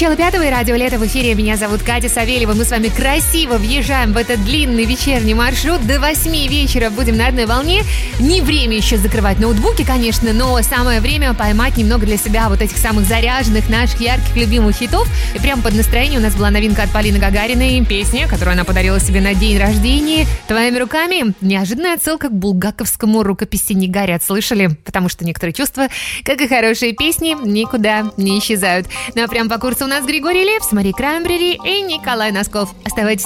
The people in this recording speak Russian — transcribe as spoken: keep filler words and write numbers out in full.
Начало пятого и радио «Лето» в эфире. Меня зовут Катя Савельева. Мы с вами красиво въезжаем в этот длинный вечерний маршрут. До восьми вечера будем на одной волне. Не время еще закрывать ноутбуки, конечно, но самое время поймать немного для себя вот этих самых заряженных, наших ярких, любимых хитов. И прямо под настроение у нас была новинка от Полины Гагариной. Песня, которую она подарила себе на день рождения. «Твоими руками». Неожиданная отсылка к булгаковскому «Рукописи не горят». Слышали? Потому что некоторые чувства, как и хорошие песни, никуда не исчезают. Ну а прямо по курсу у нас Григорий Лепс, Мари Краймбрери и Николай Носков. Оставайтесь